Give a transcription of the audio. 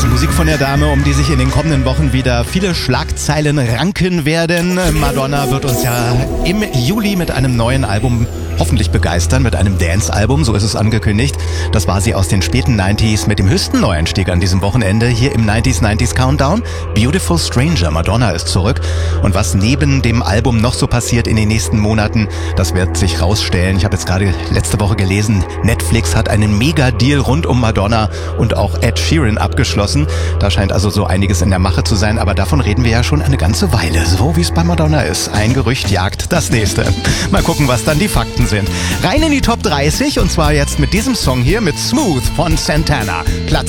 Musik von der Dame, um die sich in den kommenden Wochen wieder viele Schlagzeilen ranken werden. Madonna wird uns ja im Juli mit einem neuen Album hoffentlich begeistern, mit einem Dance-Album, so ist es angekündigt. Das war sie aus den späten 90s mit dem höchsten Neueinstieg an diesem Wochenende hier im 90s Countdown. Beautiful Stranger, Madonna ist zurück. Und was neben dem Album noch so passiert in den nächsten Monaten, das wird sich rausstellen. Ich habe jetzt gerade letzte Woche gelesen, Netflix hat einen Mega-Deal rund um Madonna und auch Ed Sheeran abgeschlossen. Da scheint also so einiges in der Mache zu sein, aber davon reden wir ja schon eine ganze Weile, so wie es bei Madonna ist. Ein Gerücht jagt das nächste. Mal gucken, was dann die Fakten sind. Rein in die Top 30 und zwar jetzt mit diesem Song hier mit Smooth von Santana. Platz